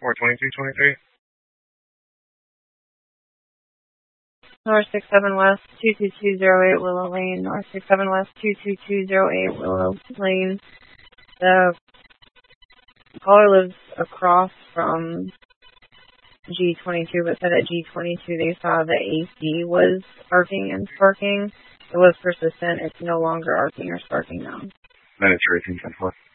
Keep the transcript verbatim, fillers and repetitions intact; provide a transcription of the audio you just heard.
four twenty-two twenty-three. North six seven West two two two zero eight Willow Lane. North six seven West two two two zero eight Willow Lane. The caller lives across from G twenty-two, but said at G twenty-two they saw the A C was arcing and sparking. It was persistent. It's no longer arcing or sparking now. Then it's racing ten four.